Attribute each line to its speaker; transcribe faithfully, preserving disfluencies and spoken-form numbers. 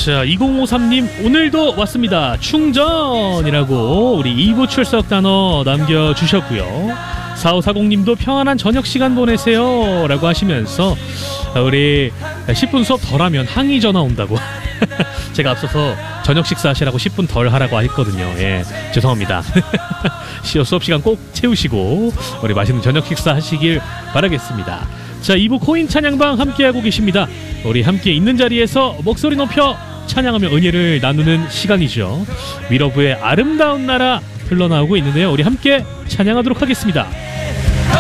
Speaker 1: 자, 이공오삼님 오늘도 왔습니다. 충전이라고 우리 이 부 출석 단어 남겨주셨고요. 사오사공님도 평안한 저녁 시간 보내세요 라고 하시면서 우리 십 분 수업 덜 하면 항의 전화 온다고 제가 앞서서 저녁 식사하시라고 십 분 덜 하라고 했거든요. 예, 죄송합니다. 수업 시간 꼭 채우시고 우리 맛있는 저녁 식사 하시길 바라겠습니다. 자, 이 부 코인 찬양방 함께하고 계십니다. 우리 함께 있는 자리에서 목소리 높여 찬양하며 은혜를 나누는 시간이죠. 위러브의 아름다운 나라 흘러나오고 있는데요. 우리 함께 찬양하도록 하겠습니다.